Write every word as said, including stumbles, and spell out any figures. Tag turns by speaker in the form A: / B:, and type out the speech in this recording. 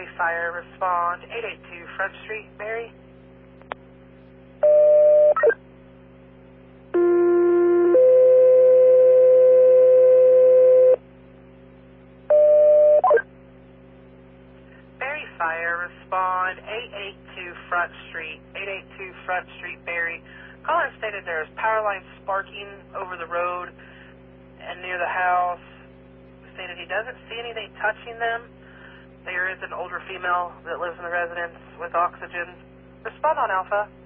A: Berry Fire, respond eight eight two Front Street, Berry. Berry Fire, respond eight eight two Front Street, eight eight two Front Street, Berry. Caller stated there is power lines sparking over the road and near the house. Stated he doesn't see anything touching them. There is an older female that lives in the residence with oxygen. Respond on Alpha.